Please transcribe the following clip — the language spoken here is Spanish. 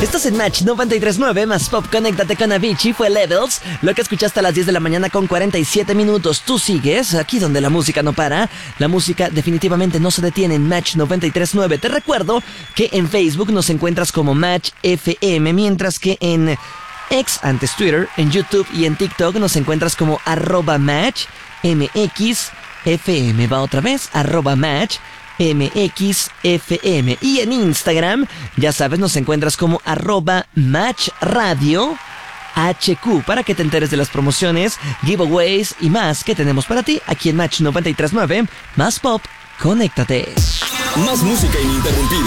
Estás en Match 93.9 más Pop. Conéctate con Avicii, fue Levels. Lo que escuchaste a las 10 de la mañana con 47 minutos. Tú sigues aquí donde la música no para. La música definitivamente no se detiene en Match 93.9. Te recuerdo que en Facebook nos encuentras como Match FM, mientras que en X, antes Twitter, en YouTube y en TikTok nos encuentras como @MatchMXFM. Va otra vez, @MatchMXFM. Y en Instagram, ya sabes, nos encuentras como @MatchRadioHQ para que te enteres de las promociones, giveaways y más que tenemos para ti aquí en Match 93.9. Más Pop, conéctate. Más música ininterrumpida.